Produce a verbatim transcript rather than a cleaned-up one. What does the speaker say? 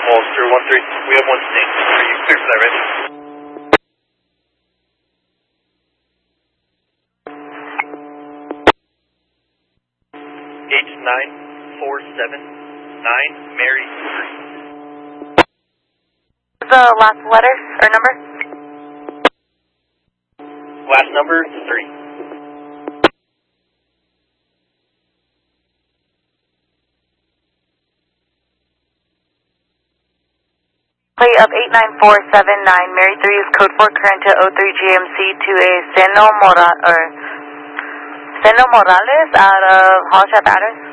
Walls, zero one three. We have one state. Are you clear for that, right? H nine four seven nine, Mary three. The last letter or number? Last number, three. Plate of eight nine four seven nine, Mary three is code four, current to oh three G M C to a Seno Mora or Seno Morales out of Hall Shop Address.